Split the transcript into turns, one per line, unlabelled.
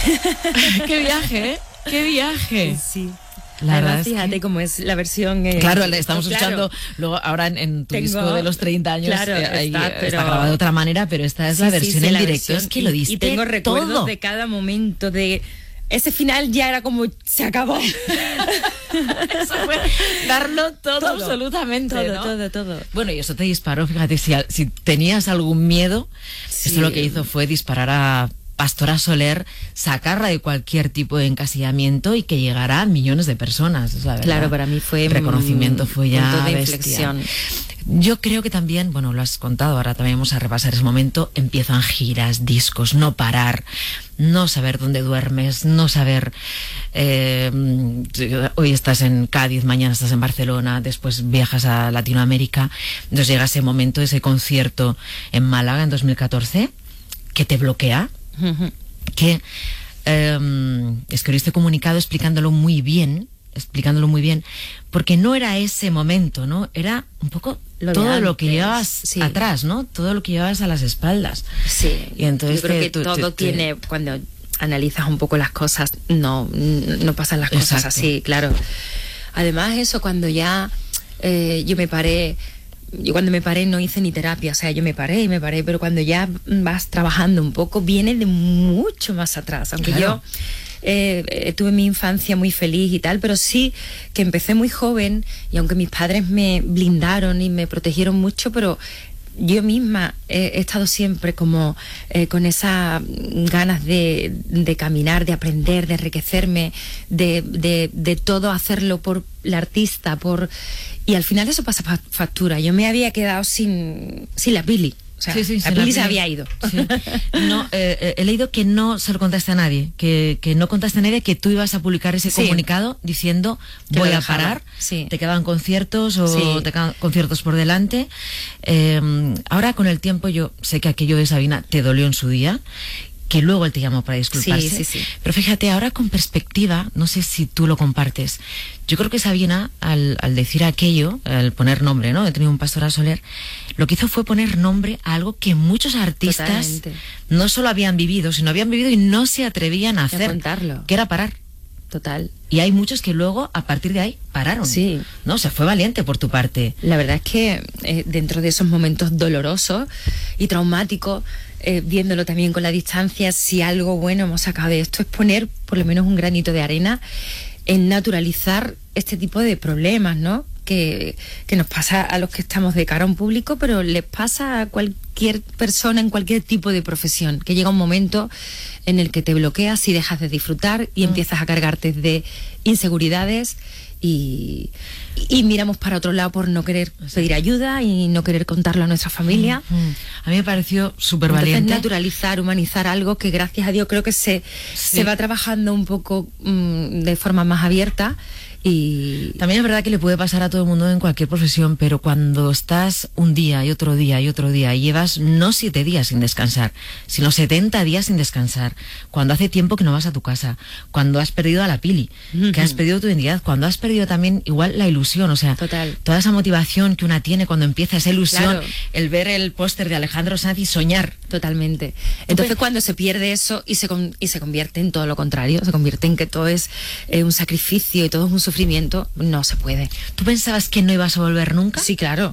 ¡Qué viaje, eh! ¡Qué viaje!
Sí.
Además,
fíjate cómo es la versión...
claro, estamos escuchando,
claro.
luego ahora en tu disco de los 30 años,
claro,
está grabado de otra manera, pero esta es la versión en directo. Es que lo diste
y tengo recuerdos
todo.
de cada momento, de ese final ya era como, se acabó.
Eso fue darlo todo absolutamente, ¿no?
Todo.
Bueno, y eso te disparó, fíjate, si tenías algún miedo,
Sí.
eso lo que hizo fue disparar a Pastora Soler, sacarla de cualquier tipo de encasillamiento y que llegara a millones de personas. O sea,
claro, para mí fue...
El reconocimiento fue ya
punto de
bestia.
inflexión.
Yo creo que también, bueno, lo has contado, ahora también vamos a repasar ese momento, empiezan giras, discos, no parar, no saber dónde duermes, no saber, hoy estás en Cádiz, mañana estás en Barcelona, después viajas a Latinoamérica, entonces llega ese momento, ese concierto en Málaga en 2014, que te bloquea, que escribiste comunicado explicándolo muy bien, porque no era ese momento, ¿no? Era un poco todo lo que llevabas atrás, ¿no? Todo lo que llevabas a las espaldas.
Sí.
Y entonces
yo creo que todo tiene, cuando analizas un poco las cosas, no pasan las cosas así, claro. Además eso, cuando ya yo cuando me paré no hice ni terapia, o sea, yo me paré, pero cuando ya vas trabajando un poco, viene de mucho más atrás, aunque
claro.
Yo tuve mi infancia muy feliz y tal, pero sí que empecé muy joven y aunque mis padres me blindaron y me protegieron mucho, pero yo misma he estado siempre como con esas ganas de caminar, de aprender, de enriquecerme, de todo hacerlo por la artista, y al final eso pasa factura. Yo me había quedado sin la Pili. O sea, la Pili se había ido.
Sí. No, he leído que no se lo contaste a nadie, que no contaste a nadie que tú ibas a publicar ese comunicado diciendo que voy a parar, te quedaban conciertos o te quedan conciertos por delante. Ahora con el tiempo yo sé que aquello de Sabina te dolió en su día, que luego él te llamó para disculparse.
Sí.
Pero fíjate, ahora con perspectiva, no sé si tú lo compartes, yo creo que Sabina, al decir aquello, al poner nombre, ¿no? He tenido un Pastora Soler, lo que hizo fue poner nombre a algo que muchos artistas
Totalmente.
no solo habían vivido, sino habían vivido y no se atrevían a hacer,
contarlo.
Que era parar.
Total.
Y hay muchos que luego, a partir de ahí, pararon.
Sí.
¿No? O sea, fue valiente por tu parte.
La verdad es que dentro de esos momentos dolorosos y traumáticos, viéndolo también con la distancia, si algo bueno hemos sacado de esto es poner por lo menos un granito de arena en naturalizar este tipo de problemas, ¿no? Que nos pasa a los que estamos de cara a un público, pero les pasa a cualquier persona en cualquier tipo de profesión, que llega un momento en el que te bloqueas y dejas de disfrutar y empiezas a cargarte de inseguridades y miramos para otro lado por no querer pedir ayuda y no querer contarlo a nuestra familia.
A mí me pareció súper valiente.
Naturalizar, humanizar algo que gracias a Dios creo que se va trabajando un poco de forma más abierta. Y
también es verdad que le puede pasar a todo el mundo en cualquier profesión, pero cuando estás un día y otro día y otro día y llevas no 7 días sin descansar, sino 70 días sin descansar, cuando hace tiempo que no vas a tu casa, cuando has perdido a la Pili, que has perdido tu identidad, cuando has perdido también igual la ilusión, o sea, toda esa motivación que una tiene cuando empieza esa ilusión, el ver el póster de Alejandro Sanz y soñar.
Totalmente. Entonces cuando se pierde eso y se convierte en todo lo contrario, se convierte en que todo es un sacrificio y todo es un sufrimiento, no se puede.
¿Tú pensabas que no ibas a volver nunca?
Sí, claro.